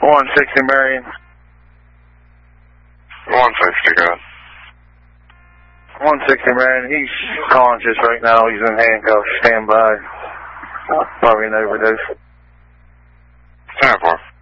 160 Marion. 160, go ahead. 160 Marion, he's conscious right now. He's in handcuffs. Stand by. Probably an overdose. 10-4.